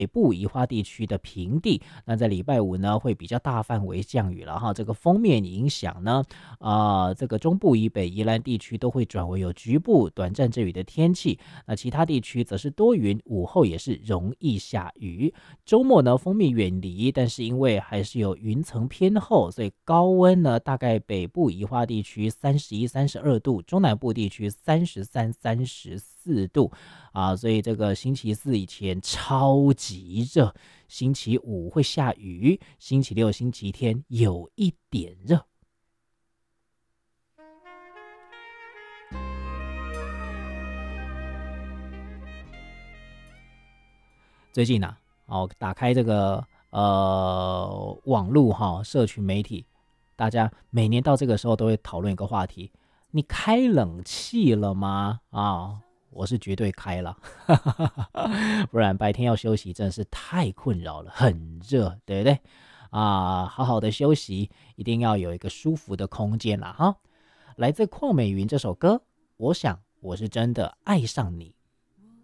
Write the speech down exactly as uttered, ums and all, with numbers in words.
北部宜花地区的平地，那在礼拜五呢会比较大范围降雨了哈。这个锋面影响呢，啊、呃，这个中部以北宜兰地区都会转为有局部短暂阵雨的天气，那其他地区则是多云，午后也是容易下雨。周末呢，锋面远离，但是因为还是有云层偏厚，所以高温呢，大概北部宜花地区三十一、三十二度，中南部地区三十三、三十四度啊，所以这个星期四以前超级热，星期五会下雨，星期六、星期天有一点热。最近啊，哦，打开这个呃网络哈，社群媒体，大家每年到这个时候都会讨论一个话题：你开冷气了吗？啊，我是绝对开了，不然白天要休息真的是太困扰了，很热，对不对？啊，好好的休息，一定要有一个舒服的空间啦哈。来自邝美云这首歌，我想我是真的爱上你。